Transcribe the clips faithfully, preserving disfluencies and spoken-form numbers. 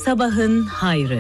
Sabahın hayrı.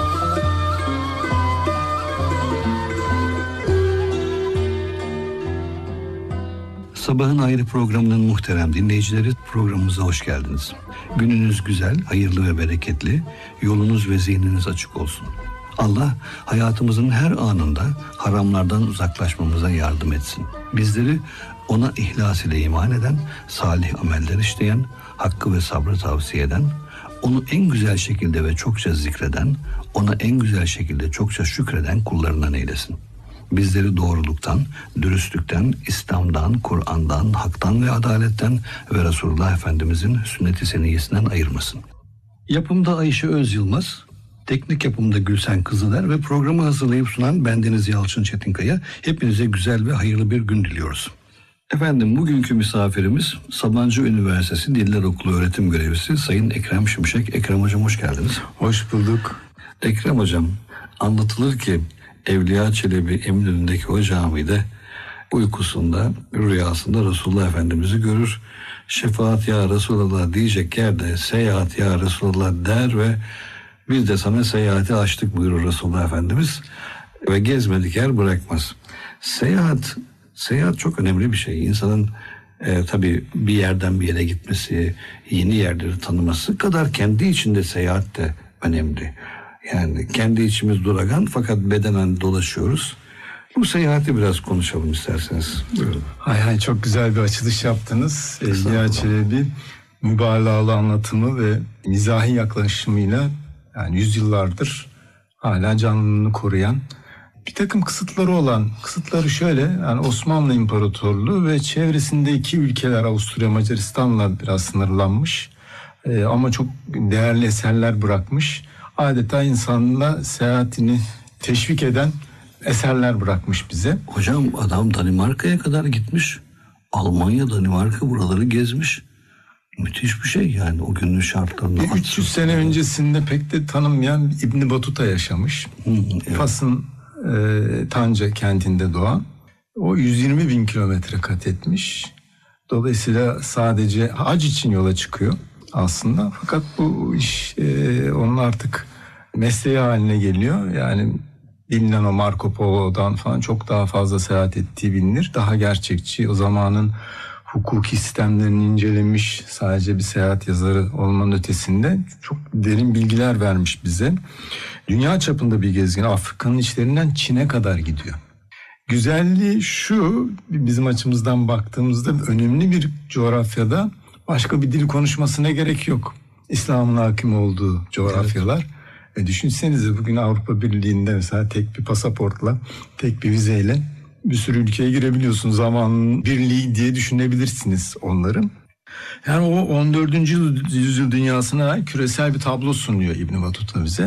Sabahın Hayrı programının muhterem dinleyicileri, programımıza hoş geldiniz. Gününüz güzel, hayırlı ve bereketli, yolunuz ve zihniniz açık olsun. Allah hayatımızın her anında haramlardan uzaklaşmamıza yardım etsin. Bizleri ona ihlas ile iman eden, salih ameller işleyen, hakkı ve sabrı tavsiye eden, onu en güzel şekilde ve çokça zikreden, ona en güzel şekilde çokça şükreden kullarından eylesin. Bizleri doğruluktan, dürüstlükten, İslam'dan, Kur'an'dan, haktan ve adaletten ve Resulullah Efendimizin sünnet-i seniyyesinden ayırmasın. Yapımda Ayşe Öz Yılmaz, teknik yapımda Gülsen Kızıler ve programı hazırlayıp sunan bendeniz Yalçın Çetinkaya. Hepinize güzel ve hayırlı bir gün diliyoruz. Efendim, bugünkü misafirimiz Sabancı Üniversitesi Diller Okulu öğretim görevlisi Sayın Ekrem Şimşek. Ekrem Hocam hoş geldiniz. Hoş bulduk. Ekrem Hocam, anlatılır ki Evliya Çelebi Eminönü'ndeki o camide uykusunda, rüyasında Resulullah Efendimiz'i görür. Şefaat ya Resulullah diyecek yerde seyahat ya Resulullah der ve biz de sana seyahati açtık buyurur Resulullah Efendimiz ve gezmedik yer bırakmaz. Seyahat, seyahat çok önemli bir şey. İnsanın e, tabii bir yerden bir yere gitmesi, yeni yerleri tanıması kadar kendi içinde seyahat de önemli. Yani kendi içimiz duragan fakat bedenen dolaşıyoruz. Bu seyahati biraz konuşalım isterseniz. Buyurun. Hay hay, çok güzel bir açılış yaptınız. Evliya Çelebi mübalağalı anlatımı ve mizahi yaklaşımıyla yani yüzyıllardır hala canlılığını koruyan, bir takım kısıtları olan, kısıtları şöyle, yani Osmanlı İmparatorluğu ve çevresindeki ülkeler Avusturya Macaristan'la biraz sınırlanmış ee, ama çok değerli eserler bırakmış. Adeta insanla seyahatini teşvik eden eserler bırakmış bize. Hocam adam Danimarka'ya kadar gitmiş. Almanya, Danimarka buraları gezmiş. Müthiş bir şey yani o günün şartlarında. üç yüz sene öncesinde pek de tanınmayan İbn Battuta yaşamış. Hı, evet. Fas'ın e, Tanca kentinde doğan. O yüz yirmi bin kilometre kat etmiş. Dolayısıyla sadece hac için yola çıkıyor aslında. Fakat bu iş e, onun artık mesleği haline geliyor. Yani bilinen o Marco Polo'dan falan çok daha fazla seyahat ettiği bilinir. Daha gerçekçi, o zamanın hukuki sistemlerini incelemiş, sadece bir seyahat yazarı olmanın ötesinde çok derin bilgiler vermiş bize. Dünya çapında bir gezgin, Afrika'nın içlerinden Çin'e kadar gidiyor. Güzelliği şu, bizim açımızdan baktığımızda önemli bir coğrafyada başka bir dil konuşmasına gerek yok. İslam'ın hakim olduğu coğrafyalar. Evet. E düşünsenize bugün Avrupa Birliği'nde mesela tek bir pasaportla, tek bir vizeyle bir sürü ülkeye girebiliyorsun. Zamanın birliği diye düşünebilirsiniz onları. Yani o on dördüncü yüzyıl dünyasına küresel bir tablo sunuyor İbn Battuta bize.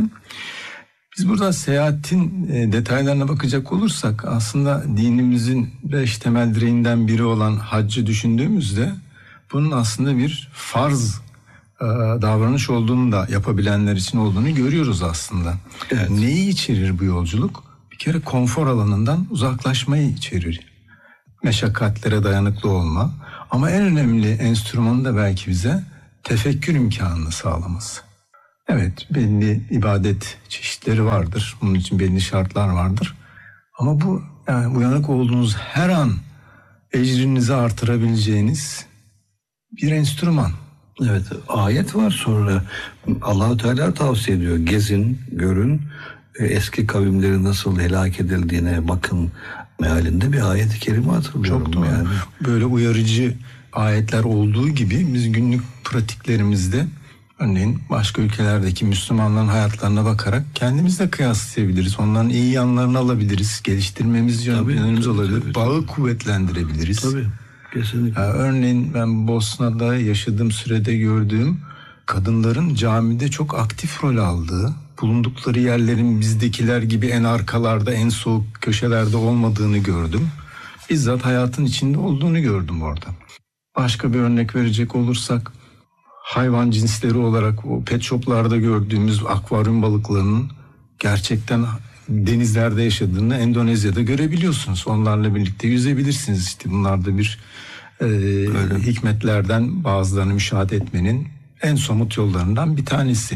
Biz burada seyahatin detaylarına bakacak olursak aslında dinimizin beş temel direğinden biri olan haccı düşündüğümüzde bunun aslında bir farz davranış olduğunu da yapabilenler için olduğunu görüyoruz aslında. Evet. Neyi içerir bu yolculuk? Bir kere konfor alanından uzaklaşmayı içerir. Meşakkatlere dayanıklı olma. Ama en önemli enstrümanı da belki bize tefekkür imkanını sağlaması. Evet, belli ibadet çeşitleri vardır. Bunun için belli şartlar vardır. Ama bu yani uyanık olduğunuz her an ecrinizi artırabileceğiniz bir enstrüman. Evet, ayet var sonra Allah-u Teala tavsiye ediyor. Gezin, görün, eski kavimleri nasıl helak edildiğine bakın mealinde bir ayet-i kerime hatırlıyorum. Çok doğru. Yani. Böyle uyarıcı ayetler olduğu gibi biz günlük pratiklerimizde örneğin başka ülkelerdeki Müslümanların hayatlarına bakarak kendimiz de kıyaslayabiliriz. Onların iyi yanlarını alabiliriz. Geliştirmemiz yönlerimiz olabilir. Tabii, Bağı tabii. kuvvetlendirebiliriz. Tabii. Kesinlikle. Yani örneğin ben Bosna'da yaşadığım sürede gördüğüm kadınların camide çok aktif rol aldığı, bulundukları yerlerin bizdekiler gibi en arkalarda, en soğuk köşelerde olmadığını gördüm. Bizzat hayatın içinde olduğunu gördüm orada. Başka bir örnek verecek olursak, hayvan cinsleri olarak o pet shoplarda gördüğümüz akvaryum balıklarının gerçekten denizlerde yaşadığını Endonezya'da görebiliyorsunuz. Onlarla birlikte yüzebilirsiniz. İşte bunlar da bir e, hikmetlerden bazılarını müşahede etmenin en somut yollarından bir tanesi.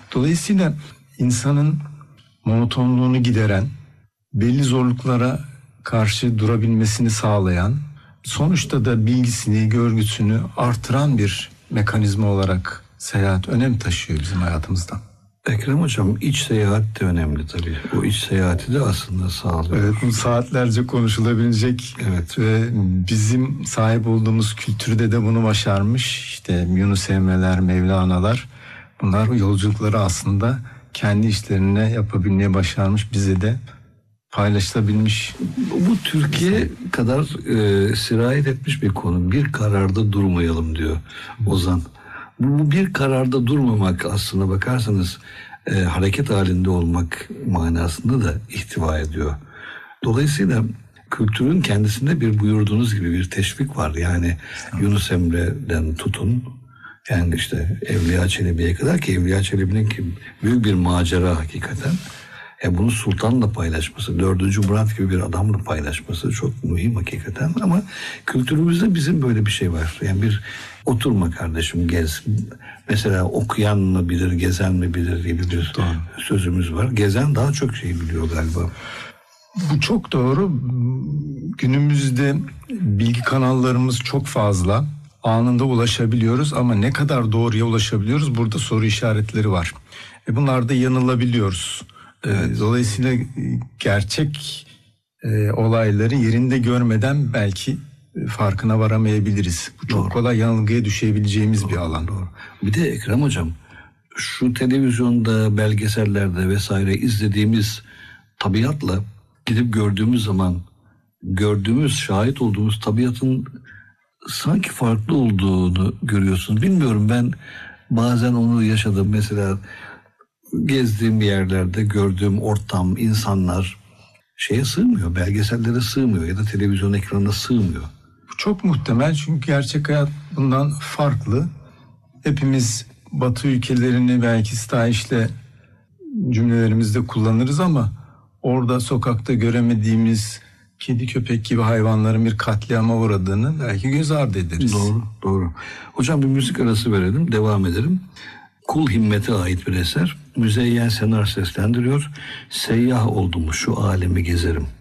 Dolayısıyla insanın monotonluğunu gideren, belli zorluklara karşı durabilmesini sağlayan, sonuçta da bilgisini, görgüsünü artıran bir mekanizma olarak seyahat önem taşıyor bizim hayatımızda. Ekrem Hocam, iç seyahat de önemli tabii. O iç seyahati de aslında sağlıyor. Evet, bu saatlerce konuşulabilecek, evet. Ve bizim sahip olduğumuz kültürde de bunu başarmış. İşte Yunus Emre'ler, Mevlana'lar, bunlar yolculukları aslında kendi işlerine yapabilmeye başarmış, bize de paylaşılabilmiş. Bu Türkiye kadar e, sirayet etmiş bir konu. Bir kararda durmayalım diyor Ozan. Bu, bu bir kararda durmamak aslına bakarsanız e, hareket halinde olmak manasında da ihtiva ediyor. Dolayısıyla kültürün kendisinde bir buyurduğunuz gibi bir teşvik var. Yani Yunus Emre'den tutun, yani işte Evliya Çelebi'ye kadar, ki Evliya Çelebi'nin ki büyük bir macera hakikaten. Yani bunu sultanla paylaşması, dördüncü Murat gibi bir adamla paylaşması çok mühim hakikaten. Ama kültürümüzde bizim böyle bir şey var. Yani bir oturma kardeşim, gez. Mesela okuyan mı bilir, gezen mi bilir gibi bir Doğru. sözümüz var. Gezen daha çok şey biliyor galiba. Bu çok doğru. Günümüzde bilgi kanallarımız çok fazla. Anında ulaşabiliyoruz ama ne kadar doğruya ulaşabiliyoruz? Burada soru işaretleri var. E bunlarda yanılabiliyoruz. Evet. Dolayısıyla gerçek e, olayları yerinde görmeden belki farkına varamayabiliriz. Bu çok Doğru. kolay yanılgıya düşebileceğimiz Doğru. bir alan. Doğru. Bir de Ekrem Hocam, şu televizyonda, belgesellerde vesaire izlediğimiz tabiatla gidip gördüğümüz zaman gördüğümüz, şahit olduğumuz tabiatın sanki farklı olduğunu görüyorsunuz. Bilmiyorum, ben bazen onu yaşadım. Mesela gezdiğim yerlerde gördüğüm ortam, insanlar şeye sığmıyor, belgesellere sığmıyor ya da televizyon ekranına sığmıyor. Bu çok muhtemel, çünkü gerçek hayat bundan farklı. Hepimiz Batı ülkelerini belki stahişle cümlelerimizde kullanırız ama orada sokakta göremediğimiz kedi köpek gibi hayvanların bir katliama uğradığını belki göz ardı ederiz. Doğru, doğru. Hocam bir müzik arası verelim, devam edelim. Kul Himmet'e ait bir eser. Müzeyyen Senar seslendiriyor. Seyyah oldum, şu alemi gezerim.